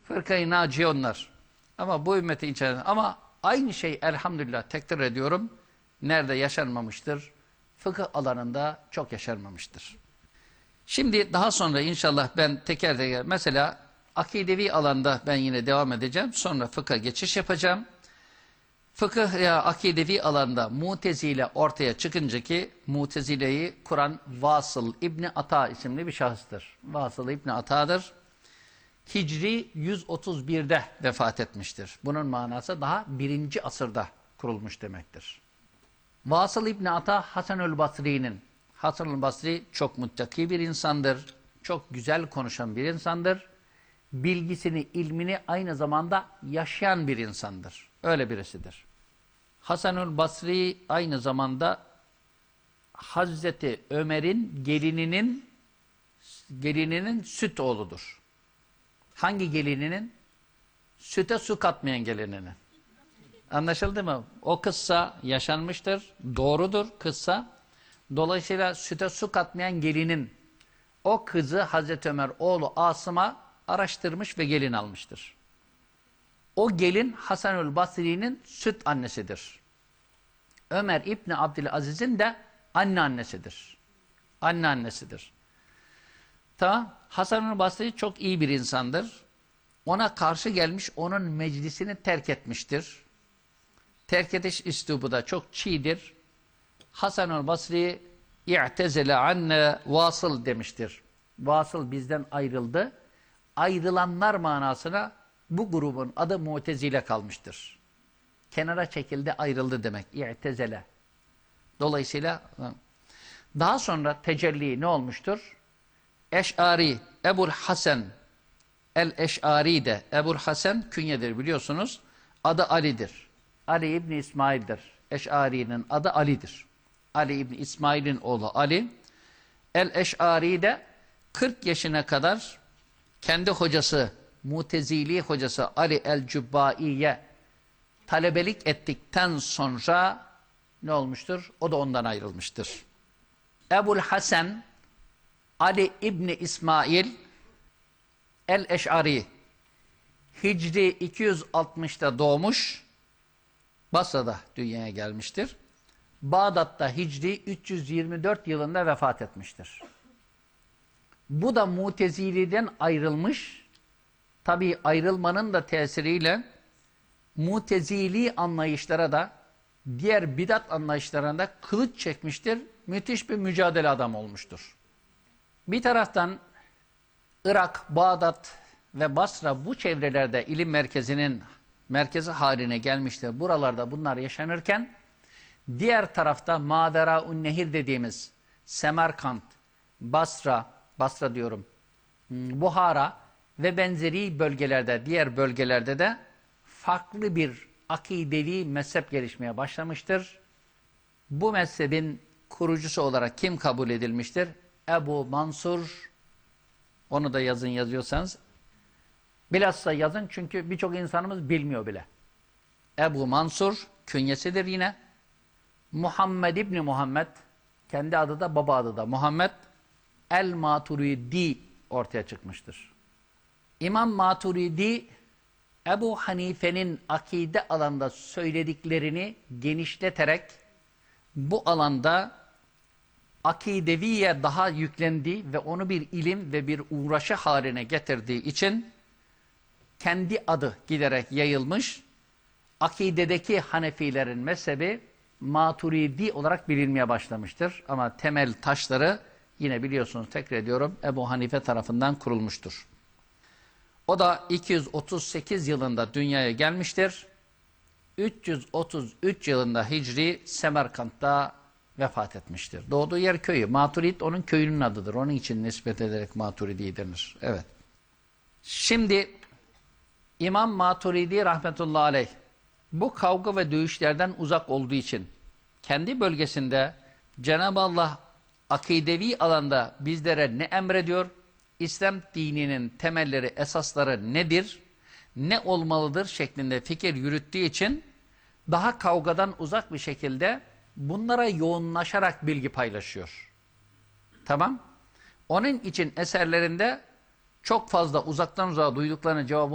Fırkayı naciye onlar. Ama bu ümmetin içerisinde. Ama aynı şey elhamdülillah tekrar ediyorum. Nerede yaşanmamıştır? Fıkıh alanında çok yaşanmamıştır. Şimdi daha sonra inşallah ben teker teker mesela akidevi alanda ben yine devam edeceğim. Sonra fıkha geçiş yapacağım. Fıkıh ya akidevi alanda Mutezile ortaya çıkınca ki Mutezile'yi kuran Vasıl İbni Ata isimli bir şahıstır. Vasıl İbni Ata'dır. Hicri 131'de vefat etmiştir. Bunun manası daha 1. asırda kurulmuş demektir. Vasıl İbni Ata Hasanül Basri'nin. Hasanül Basri çok muttaki bir insandır. Çok güzel konuşan bir insandır. Bilgisini, ilmini aynı zamanda yaşayan bir insandır. Öyle birisidir. Hasanül Basri aynı zamanda Hazreti Ömer'in gelininin süt oğludur. Hangi gelininin? Süte su katmayan gelininin. Anlaşıldı mı? O kıssa yaşanmıştır. Doğrudur kıssa. Dolayısıyla süte su katmayan gelinin o kızı Hazreti Ömer oğlu Asım'a araştırmış ve gelin almıştır. O gelin Hasanül Basri'nin süt annesidir. Ömer İbni Abdülaziz'in de anneannesidir. Anneannesidir. Tamam. Hasanül Basri çok iyi bir insandır. Ona karşı gelmiş, onun meclisini terk etmiştir. Terk ediş üslubu da çok çiğdir. Hasanül Basri i'tezele anne vasıl demiştir. Vasıl bizden ayrıldı. Ayrılanlar manasına bu grubun adı Mu'tezile kalmıştır. Kenara çekildi, ayrıldı demek. İ'tezele. Dolayısıyla daha sonra tecelli ne olmuştur? Eş'ari, Ebul Hasan el-Eş'ari de Ebul Hasan künyedir biliyorsunuz. Adı Ali'dir. Ali İbni İsmail'dir. Eş'ari'nin adı Ali'dir. Ali İbni İsmail'in oğlu Ali. El-Eş'ari de 40 yaşına kadar kendi hocası, Mutezili hocası Ali el-Cübbai'ye talebelik ettikten sonra ne olmuştur? O da ondan ayrılmıştır. Ebul Hasan Ali İbni İsmail el-Eş'ari Hicri 260'ta doğmuş, Basra'da dünyaya gelmiştir. Bağdat'ta Hicri 324 yılında vefat etmiştir. Bu da Mutezili'den ayrılmış. Tabi ayrılmanın da tesiriyle Mutezili anlayışlara da diğer bidat anlayışlarına da kılıç çekmiştir. Müthiş bir mücadele adam olmuştur. Bir taraftan Irak, Bağdat ve Basra bu çevrelerde ilim merkezinin merkezi haline gelmiştir. Buralarda bunlar yaşanırken diğer tarafta Maveraun Nehir dediğimiz Semerkant, Basra diyorum, Buhara ve benzeri bölgelerde, diğer bölgelerde de farklı bir akidevi mezhep gelişmeye başlamıştır. Bu mezhebin kurucusu olarak kim kabul edilmiştir? Ebu Mansur. Onu da yazın yazıyorsanız. Bilhassa yazın çünkü birçok insanımız bilmiyor bile. Ebu Mansur künyesidir yine. Muhammed İbni Muhammed, kendi adı da baba adı da Muhammed el-Maturidi ortaya çıkmıştır. İmam Maturidi Ebu Hanife'nin akide alanda söylediklerini genişleterek bu alanda akideviye daha yüklendiği ve onu bir ilim ve bir uğraşı haline getirdiği için kendi adı giderek yayılmış, akidedeki Hanefilerin mezhebi Maturidi olarak bilinmeye başlamıştır. Ama temel taşları yine biliyorsunuz, tekrar ediyorum, Ebu Hanife tarafından kurulmuştur. O da 238 yılında dünyaya gelmiştir. 333 yılında Hicri Semerkant'ta vefat etmiştir. Doğduğu yer köyü. Maturid onun köyünün adıdır. Onun için nispet ederek Maturidi denir. Evet. Şimdi İmam Maturidi rahmetullahi aleyh bu kavga ve dövüşlerden uzak olduğu için kendi bölgesinde Cenab-ı Allah akidevi alanda bizlere ne emrediyor? İslam dininin temelleri, esasları nedir? Ne olmalıdır şeklinde fikir yürüttüğü için daha kavgadan uzak bir şekilde bunlara yoğunlaşarak bilgi paylaşıyor. Tamam? Onun için eserlerinde çok fazla uzaktan uzağa duyduklarını cevabı